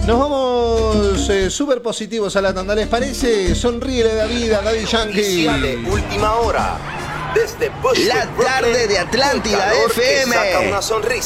Nos vamos súper positivos a la tanda, ¿les parece? Sonríe la vida, Daddy Yankee. De última hora. Desde Bushwick, La tarde de Atlántida Brooklyn, FM. saca una sonrisa.